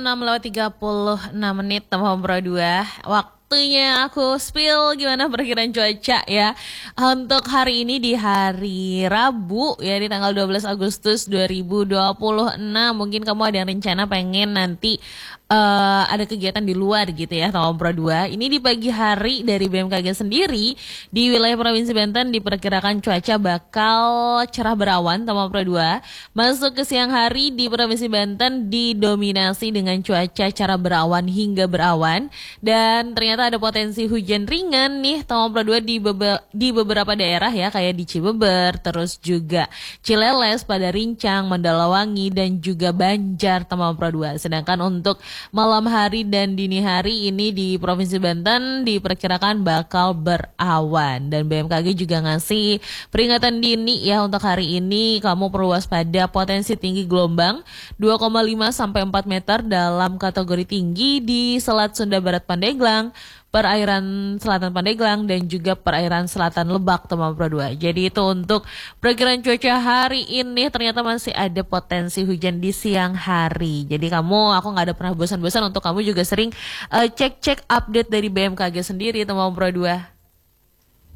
6:36 Teman Pro 2. Waktunya aku spill gimana perkiraan cuaca ya. Untuk hari ini di hari Rabu ya, di tanggal 12 Agustus 2026. Mungkin kamu ada yang rencana pengen nanti ada kegiatan di luar gitu ya, Teman Pro 2. Ini di pagi hari dari BMKG sendiri di wilayah Provinsi Banten diperkirakan cuaca bakal cerah berawan, Teman Pro 2. Masuk ke siang hari di Provinsi Banten didominasi dengan cuaca cerah berawan hingga berawan, dan ternyata ada potensi hujan ringan nih, Teman Pro 2 di beberapa daerah ya, kayak di Cibeber, terus juga Cileles, Padarincang, Mandalawangi, dan juga Banjar, Teman Pro 2. Sedangkan untuk malam hari dan dini hari ini di Provinsi Banten diperkirakan bakal berawan, dan BMKG juga ngasih peringatan dini ya untuk hari ini. Kamu perlu waspada potensi tinggi gelombang 2,5 sampai 4 meter dalam kategori tinggi di Selat Sunda Barat Pandeglang, perairan selatan Pandeglang, dan juga perairan selatan Lebak, Teman Pro 2. Jadi itu untuk perkiraan cuaca hari ini. Ternyata masih ada potensi hujan di siang hari. Jadi aku nggak ada pernah bosan-bosan untuk kamu juga sering cek-cek update dari BMKG sendiri, Teman Pro 2.